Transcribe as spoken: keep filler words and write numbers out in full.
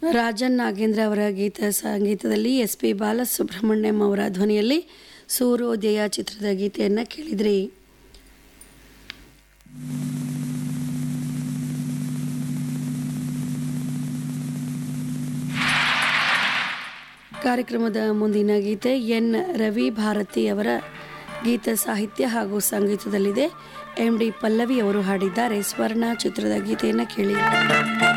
ರಾಜನ್ ನಾಗೇಂದ್ರ ಅವರ ಗೀತ ಸಂಗೀತದಲ್ಲಿ S P Balasubrahmanyam ಅವರ ಧ್ವನಿಯಲ್ಲಿ ಸೂರ್ಯೋದಯ ಚಿತ್ರದ ಗೀತೆಯನ್ನು ಕೇಳಿದ್ರಿ. ಕಾರ್ಯಕ್ರಮದ ಮುಂದಿನ ಗೀತೆ ಎನ್ ರವಿ ಭಾರತಿ ಅವರ ಗೀತ ಸಾಹಿತ್ಯ ಹಾಗೂ ಸಂಗೀತದಲ್ಲಿದೆ. ಎಂ ಡಿ ಪಲ್ಲವಿ ಅವರು ಹಾಡಿದ್ದಾರೆ. ಸ್ವರ್ಣ ಚಿತ್ರದ ಗೀತೆಯನ್ನು ಕೇಳಿ.